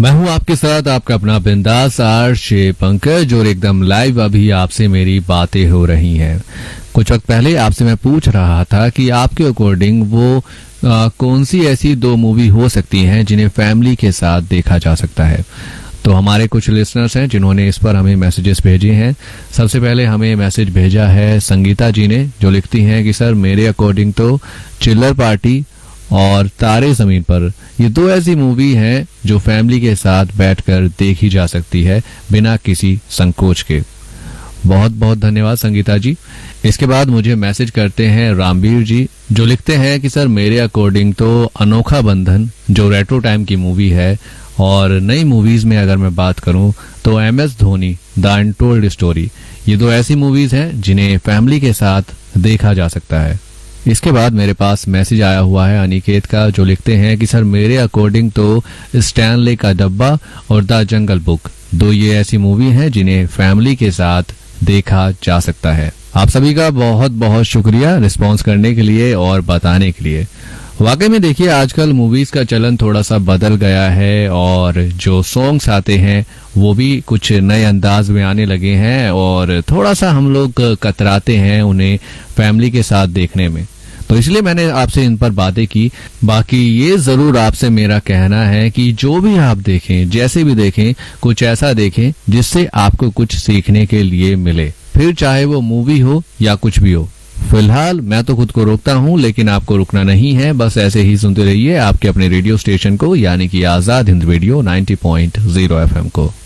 मैं हूं आपके साथ आपका अपना बिंदास आरजे पंकज और एकदम लाइव अभी आपसे मेरी बातें हो रही हैं। कुछ वक्त पहले आपसे मैं पूछ रहा था कि आपके अकॉर्डिंग वो कौन सी ऐसी दो मूवी हो सकती हैं जिन्हें फैमिली के साथ देखा जा सकता है। तो हमारे कुछ लिसनर्स हैं जिन्होंने इस पर हमें मैसेजेस भेजे हैं। सबसे पहले हमें मैसेज भेजा है संगीता जी ने, जो लिखती हैं कि सर मेरे अकॉर्डिंग तो चिल्लर पार्टी और तारे जमीन पर, ये दो ऐसी मूवी हैं जो फैमिली के साथ बैठकर देखी जा सकती है बिना किसी संकोच के। बहुत बहुत धन्यवाद संगीता जी। इसके बाद मुझे मैसेज करते हैं रामवीर जी, जो लिखते हैं कि सर मेरे अकॉर्डिंग तो अनोखा बंधन, जो रेट्रो टाइम की मूवी है, और नई मूवीज में अगर मैं बात करूं तो MS Dhoni the untold story, ये दो ऐसी मूवीज हैं जिन्हें फैमिली के साथ देखा जा सकता है। इसके बाद मेरे पास मैसेज आया हुआ है अनिकेत का, जो लिखते हैं कि सर मेरे अकॉर्डिंग तो स्टैनले का डब्बा और द जंगल बुक, दो ये ऐसी मूवी हैं जिन्हें फैमिली के साथ देखा जा सकता है। आप सभी का बहुत बहुत शुक्रिया रिस्पॉन्स करने के लिए और बताने के लिए। वाकई में देखिए आजकल मूवीज का चलन थोड़ा सा बदल गया है और जो सॉन्ग्स आते हैं वो भी कुछ नए अंदाज में आने लगे हैं और थोड़ा सा हम लोग कतराते हैं उन्हें फैमिली के साथ देखने में। तो इसलिए मैंने आपसे इन पर बातें की। बाकी ये जरूर आपसे मेरा कहना है कि जो भी आप देखें, जैसे भी देखें, कुछ ऐसा देखें जिससे आपको कुछ सीखने के लिए मिले, फिर चाहे वो मूवी हो या कुछ भी हो। फिलहाल मैं तो खुद को रोकता हूं, लेकिन आपको रुकना नहीं है, बस ऐसे ही सुनते रहिए आपके अपने रेडियो स्टेशन को, यानी कि आजाद हिंद रेडियो 90.0 FM को।